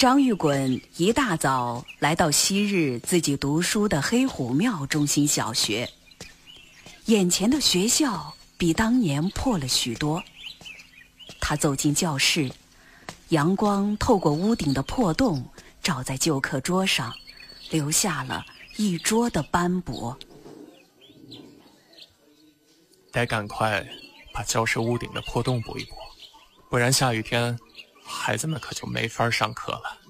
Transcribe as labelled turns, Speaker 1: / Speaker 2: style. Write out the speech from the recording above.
Speaker 1: 张玉滚一大早来到昔日自己读书的黑虎庙中心小学，眼前的学校比当年破了许多。他走进教室，阳光透过屋顶的破洞照在旧课桌上，留下了一桌的斑驳。
Speaker 2: 得赶快把教室屋顶的破洞补一补，不然下雨天孩子们可就没法上课了。